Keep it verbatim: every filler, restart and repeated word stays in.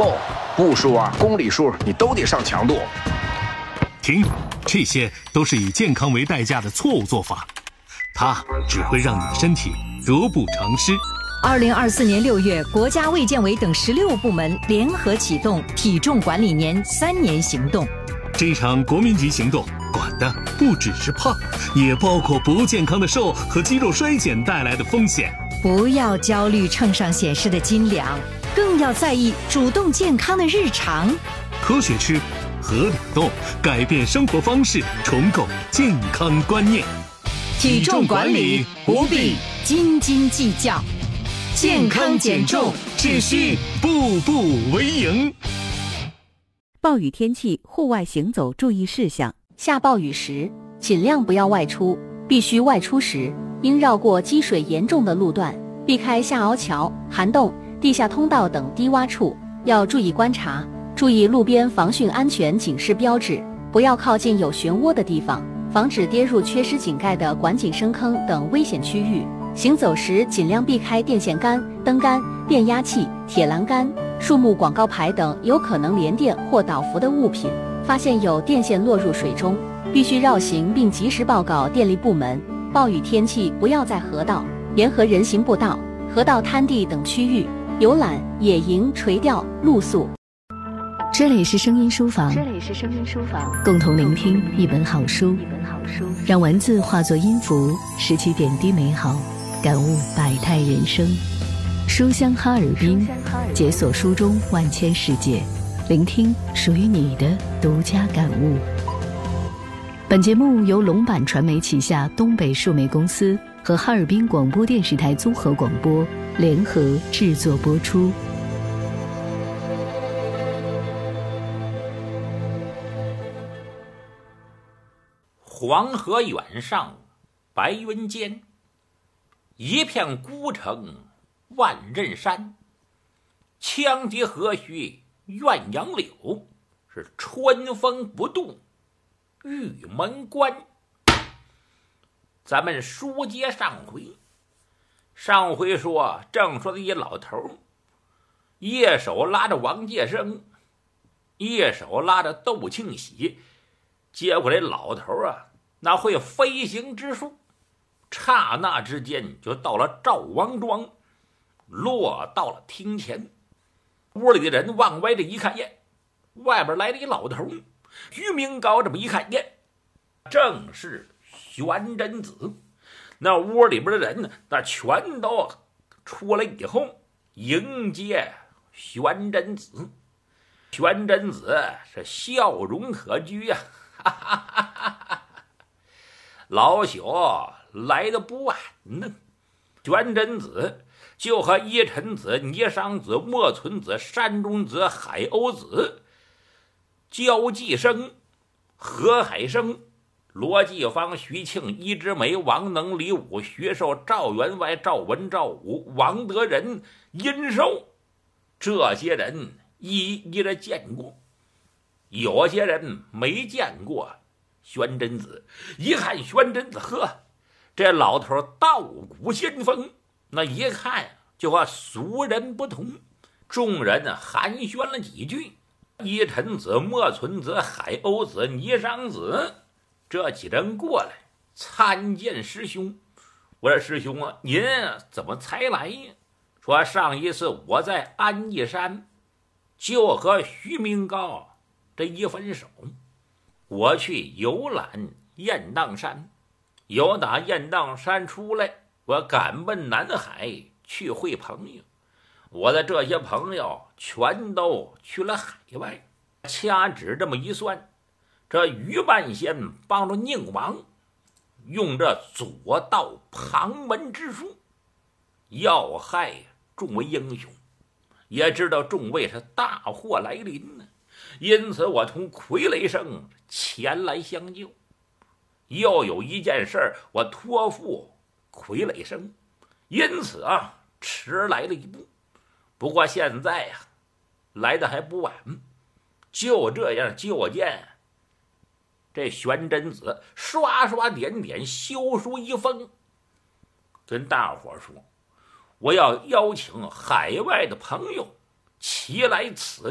够，步数啊、公里数你都得上强度。 停，这些都是以健康为代价的错误做法，它只会让你的身体得不偿失。 二零二四年六月，国家卫健委等十六部门联合启动体重管理年三年行动。 这场国民级行动管的不只是胖，也包括不健康的瘦和肌肉衰减带来的风险。 不要焦虑秤上显示的斤两，更要在意主动健康的日常。 科学吃，合理动，改变生活方式，重构健康观念。 体重管理不必斤斤计较，健康减重只需步步为营。 暴雨天气户外行走注意事项： 下暴雨时，尽量不要外出，必须外出时，应绕过积水严重的路段，避开下凹桥、涵洞、地下通道等低洼处，要注意观察，注意路边防汛安全警示标志，不要靠近有漩涡的地方，防止跌入缺失井盖的管井深坑等危险区域。行走时尽量避开电线杆、灯杆、变压器、铁栏杆、树木广告牌等有可能连电或导浮的物品。发现有电线落入水中，必须绕行并及时报告电力部门。暴雨天气不要在河道、沿河人行步道、河道滩地等区域游览、野营、垂钓、露宿。 这里是声音书房， 这里是声音书房， 共同聆听一本好书， 一本好书， 让文字化作音符，拾起点滴美好，感悟百态人生。书香哈尔滨，解锁书中万千世界，聆听属于你的独家感悟。本节目由龙版传媒旗下东北数媒公司和哈尔滨广播电视台综合广播联合制作播出。 黄河远上白云间，一片孤城万仞山。羌笛何须怨杨柳，是春风不动玉门关。咱们书接上回，上回说正说的一老头，一手拉着王介生，一手拉着窦庆喜，结果这老头啊，那会飞行之术，刹那之间就到了赵王庄，落到了厅前。屋里的人往外这一看，耶，外边来了一老头。于明高这么一看，耶，正是玄真子。那屋里边的人呢，那全都出来以后迎接玄真子。玄真子是笑容可掬呀、啊，哈哈哈哈哈！老朽来的不晚呢。玄真子就和依陈子、霓裳子、莫存子、山中子、海鸥子、焦继生、何海生、罗继芳、徐庆、伊之梅、王能、李武、徐寿、赵员外、赵文、赵武、王德仁、殷寿，这些人一一的见过，有些人没见过玄真子。一看玄真子，呵，这老头道骨仙风，那一看就和俗人不同。众人寒暄了几句，依陈子、莫存子、海鸥子、霓裳子这几人过来参见师兄。我说师兄啊，您怎么才来呀？说上一次我在安义山就和徐明高这一分手，我去游览雁荡山，由打雁荡山出来，我赶奔南海去会朋友。我的这些朋友全都去了海外，掐指这么一算，这于半仙帮助宁王用这左道旁门之术要害众位英雄，也知道众位是大祸来临呢，因此我同傀儡生前来相救。又有一件事我托付傀儡生，因此啊迟来了一步。不过现在呀、啊、来的还不晚，就这样就见这玄真子刷刷点点修书一封，跟大伙说，我要邀请海外的朋友齐来此